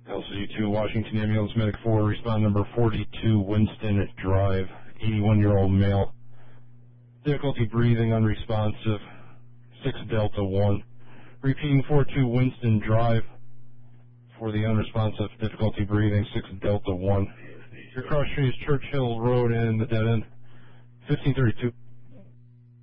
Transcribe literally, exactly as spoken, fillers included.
L C D two, Washington Ambulance Medic four, respond number forty-two, Winston Drive, eighty-one-year-old male. Difficulty breathing, unresponsive, six Delta one. Repeating four two, Winston Drive, for the unresponsive, difficulty breathing, six Delta one. Your cross street is Churchill Road and the dead end, fifteen thirty-two.